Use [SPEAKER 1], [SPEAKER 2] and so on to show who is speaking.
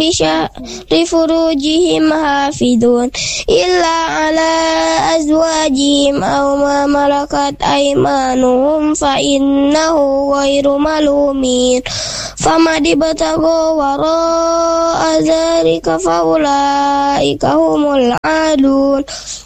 [SPEAKER 1] لفروجهم حافظون إلا على أزواجهم أو ما ملكت أيمانهم فإنه غير ملومين فمن ابتغى وراء ذلك فأولئك هم العادون